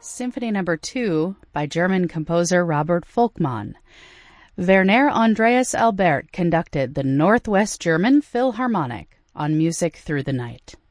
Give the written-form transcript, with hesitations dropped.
Symphony No. 2 by German composer Robert Volkmann. Werner Andreas Albert conducted the Northwest German Philharmonic on Music Through the Night.